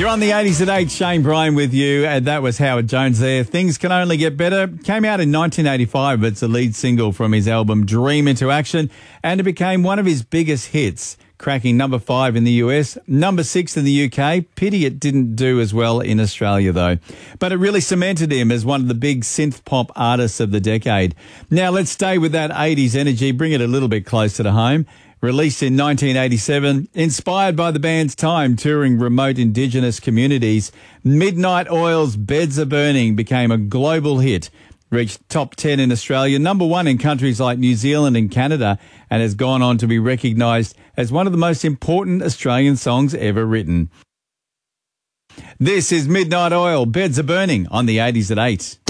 You're on the 80s at 8, Shane Bryan with you, and that was Howard Jones there. Things Can Only Get Better came out in 1985. It's a lead single from his album Dream Into Action, and it became one of his biggest hits, cracking number 5 in the US, number 6 in the UK. Pity it didn't do as well in Australia, though. But it really cemented him as one of the big synth pop artists of the decade. Now, let's stay with that 80s energy, bring it a little bit closer to home. Released in 1987, inspired by the band's time touring remote Indigenous communities, Midnight Oil's Beds Are Burning became a global hit, reached top 10 in Australia, number 1 in countries like New Zealand and Canada, and has gone on to be recognised as one of the most important Australian songs ever written. This is Midnight Oil, Beds Are Burning on the 80s at 8.